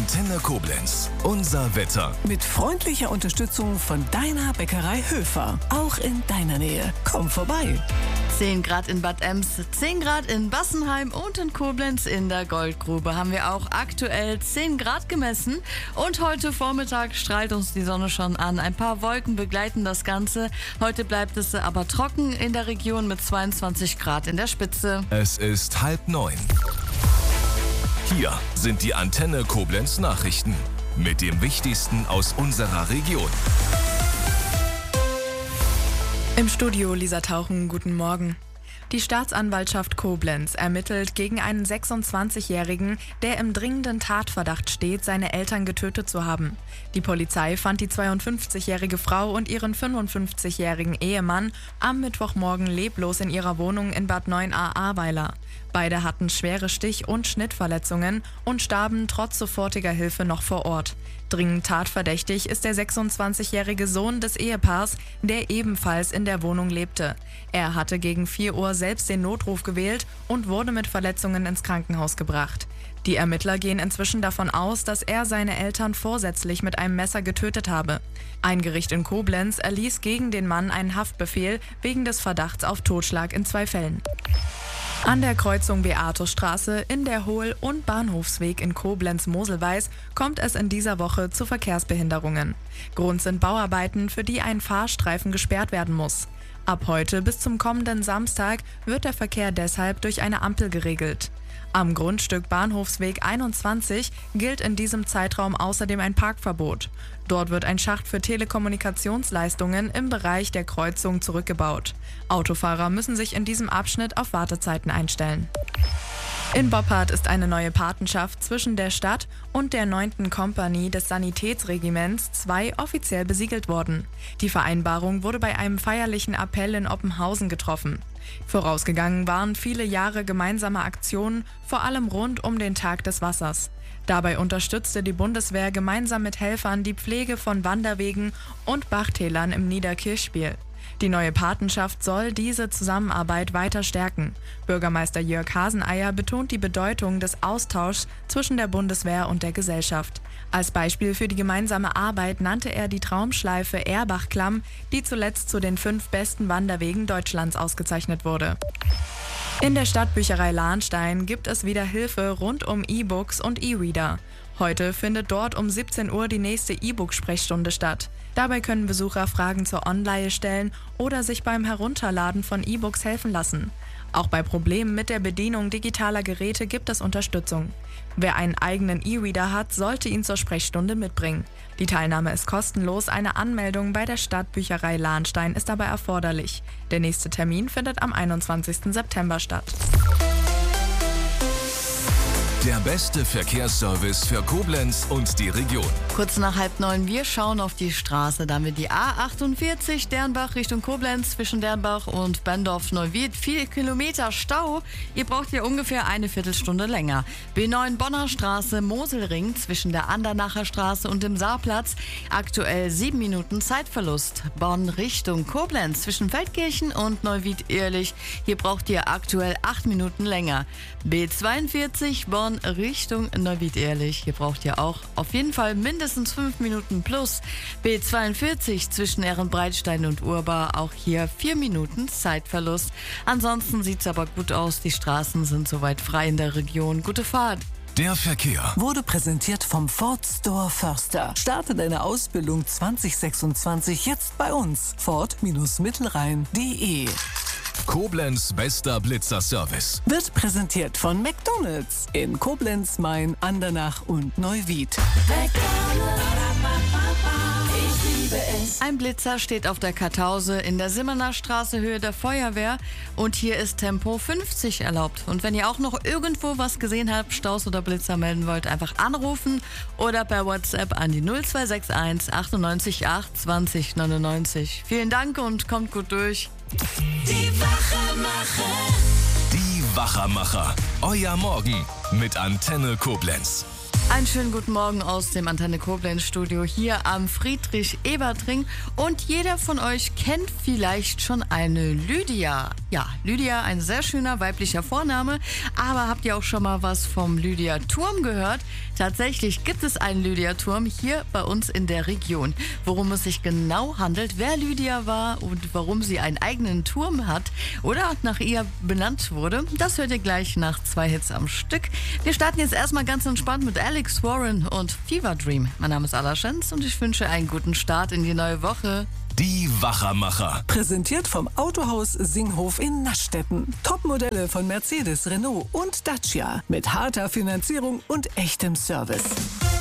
Antenne Koblenz. Unser Wetter. Mit freundlicher Unterstützung von deiner Bäckerei Höfer. Auch in deiner Nähe. Komm vorbei. 10 Grad in Bad Ems, 10 Grad in Bassenheim und in Koblenz in der Goldgrube haben wir auch aktuell 10 Grad gemessen. Und heute Vormittag strahlt uns die Sonne schon an. Ein paar Wolken begleiten das Ganze. Heute bleibt es aber trocken in der Region mit 22 Grad in der Spitze. Es ist 8:30. Hier sind die Antenne Koblenz Nachrichten mit dem Wichtigsten aus unserer Region. Im Studio Lisa Tauchen, guten Morgen. Die Staatsanwaltschaft Koblenz ermittelt gegen einen 26-Jährigen, der im dringenden Tatverdacht steht, seine Eltern getötet zu haben. Die Polizei fand die 52-jährige Frau und ihren 55-jährigen Ehemann am Mittwochmorgen leblos in ihrer Wohnung in Bad 9a Ahrweiler. Beide hatten schwere Stich- und Schnittverletzungen und starben trotz sofortiger Hilfe noch vor Ort. Dringend tatverdächtig ist der 26-jährige Sohn des Ehepaars, der ebenfalls in der Wohnung lebte. Er hatte gegen 4 Uhr selbst den Notruf gewählt und wurde mit Verletzungen ins Krankenhaus gebracht. Die Ermittler gehen inzwischen davon aus, dass er seine Eltern vorsätzlich mit einem Messer getötet habe. Ein Gericht in Koblenz erließ gegen den Mann einen Haftbefehl wegen des Verdachts auf Totschlag in 2 Fällen. An der Kreuzung Beatusstraße, in der Hohl- und Bahnhofsweg in Koblenz-Moselweiß kommt es in dieser Woche zu Verkehrsbehinderungen. Grund sind Bauarbeiten, für die ein Fahrstreifen gesperrt werden muss. Ab heute bis zum kommenden Samstag wird der Verkehr deshalb durch eine Ampel geregelt. Am Grundstück Bahnhofsweg 21 gilt in diesem Zeitraum außerdem ein Parkverbot. Dort wird ein Schacht für Telekommunikationsleistungen im Bereich der Kreuzung zurückgebaut. Autofahrer müssen sich in diesem Abschnitt auf Wartezeiten einstellen. In Boppard ist eine neue Patenschaft zwischen der Stadt und der 9. Kompanie des Sanitätsregiments 2 offiziell besiegelt worden. Die Vereinbarung wurde bei einem feierlichen Appell in Oppenhausen getroffen. Vorausgegangen waren viele Jahre gemeinsamer Aktionen, vor allem rund um den Tag des Wassers. Dabei unterstützte die Bundeswehr gemeinsam mit Helfern die Pflege von Wanderwegen und Bachtälern im Niederkirchspiel. Die neue Patenschaft soll diese Zusammenarbeit weiter stärken. Bürgermeister Jörg Haseneier betont die Bedeutung des Austauschs zwischen der Bundeswehr und der Gesellschaft. Als Beispiel für die gemeinsame Arbeit nannte er die Traumschleife Erbach-Klamm, die zuletzt zu den 5 besten Wanderwegen Deutschlands ausgezeichnet wurde. In der Stadtbücherei Lahnstein gibt es wieder Hilfe rund um E-Books und E-Reader. Heute findet dort um 17 Uhr die nächste E-Book-Sprechstunde statt. Dabei können Besucher Fragen zur Online stellen oder sich beim Herunterladen von E-Books helfen lassen. Auch bei Problemen mit der Bedienung digitaler Geräte gibt es Unterstützung. Wer einen eigenen E-Reader hat, sollte ihn zur Sprechstunde mitbringen. Die Teilnahme ist kostenlos, eine Anmeldung bei der Stadtbücherei Lahnstein ist dabei erforderlich. Der nächste Termin findet am 21. September statt. Der beste Verkehrsservice für Koblenz und die Region. Kurz nach 8:30, wir schauen auf die Straße. Da haben wir die A48 Dernbach Richtung Koblenz zwischen Dernbach und Bendorf-Neuwied. 4 Kilometer Stau. Ihr braucht hier ungefähr eine Viertelstunde länger. B9 Bonner Straße, Moselring zwischen der Andernacher Straße und dem Saarplatz. Aktuell 7 Minuten Zeitverlust. Bonn Richtung Koblenz zwischen Feldkirchen und Neuwied-Ehrlich. Hier braucht ihr aktuell 8 Minuten länger. B42 Bonn Richtung Neuwied-Ehrlich. Hier braucht ihr auch auf jeden Fall mindestens 5 Minuten plus. B42 zwischen Ehrenbreitstein und Urbar. Auch hier 4 Minuten Zeitverlust. Ansonsten sieht es aber gut aus. Die Straßen sind soweit frei in der Region. Gute Fahrt. Der Verkehr Wurde präsentiert vom Ford Store Förster. Starte deine Ausbildung 2026 jetzt bei uns. Ford-Mittelrhein.de. Koblenz bester Blitzerservice. Wird präsentiert von McDonald's in Koblenz, Main, Andernach und Neuwied. Ein Blitzer steht auf der Kartause in der Simmerner Straße Höhe der Feuerwehr und hier ist Tempo 50 erlaubt. Und wenn ihr auch noch irgendwo was gesehen habt, Staus oder Blitzer melden wollt, einfach anrufen oder per WhatsApp an die 0261 98 8 20 99. Vielen Dank und kommt gut durch. Die Wachermacher. Euer Morgen mit Antenne Koblenz. Einen schönen guten Morgen aus dem Antenne Koblenz Studio hier am Friedrich-Ebert-Ring. Und jeder von euch kennt vielleicht schon eine Lydia. Ja, Lydia, ein sehr schöner weiblicher Vorname. Aber habt ihr auch schon mal was vom Lydia-Turm gehört? Tatsächlich gibt es einen Lydia-Turm hier bei uns in der Region. Worum es sich genau handelt, wer Lydia war und warum sie einen eigenen Turm hat oder nach ihr benannt wurde, das hört ihr gleich nach 2 Hits am Stück. Wir starten jetzt erstmal ganz entspannt mit Alex Warren und Fever Dream. Mein Name ist Ala Schenz und ich wünsche einen guten Start in die neue Woche. Die Wachermacher. Präsentiert vom Autohaus Singhof in Naschstetten. Topmodelle von Mercedes, Renault und Dacia. Mit harter Finanzierung und echtem Service.